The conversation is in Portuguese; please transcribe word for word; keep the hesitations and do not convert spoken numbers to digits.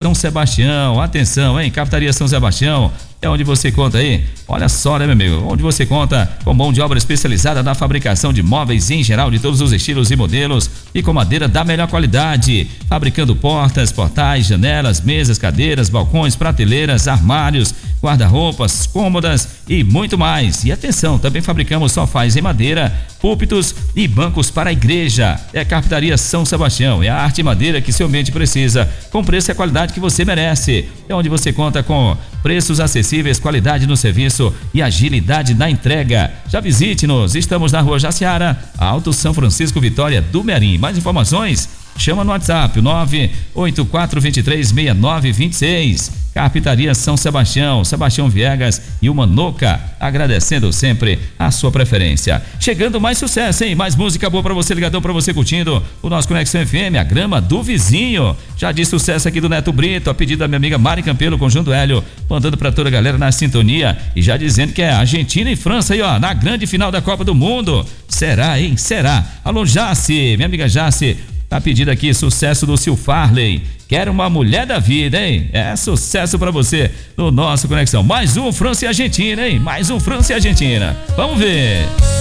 São Sebastião. Atenção, hein? Captaria São Sebastião. É onde você conta aí, olha só, né, meu amigo? Onde você conta com mão de obra especializada na fabricação de móveis em geral, de todos os estilos e modelos, e com madeira da melhor qualidade. Fabricando portas, portais, janelas, mesas, cadeiras, balcões, prateleiras, armários, guarda-roupas, cômodas e muito mais. E atenção, também fabricamos sofás em madeira, púlpitos e bancos para a igreja. É a Carpintaria São Sebastião, é a arte e madeira que seu ambiente precisa, com preço e qualidade que você merece. É onde você conta com preços acessíveis, qualidade no serviço e agilidade na entrega. Já visite-nos, estamos na Rua Jaciara, Alto São Francisco, Vitória do Mearim. Mais informações? Chama no WhatsApp, o nove oito quatro dois três seis nove dois seis. Carpintaria São Sebastião, Sebastião Viegas e o Manoca, agradecendo sempre a sua preferência. Chegando mais sucesso, hein? Mais música boa pra você, ligadão, pra você curtindo o nosso Conexão F M, a grama do vizinho. Já de sucesso aqui do Neto Brito, a pedido da minha amiga Mari Campelo, Conjunto Hélio, mandando pra toda a galera na sintonia e já dizendo que é Argentina e França aí, ó, na grande final da Copa do Mundo. Será, hein? Será. Alô, Jace, minha amiga Jace, tá pedido aqui, sucesso do Sil Farley. Quero uma mulher da vida, hein? É sucesso pra você no nosso Conexão. Mais um França e Argentina, hein? Mais um França e Argentina. Vamos ver.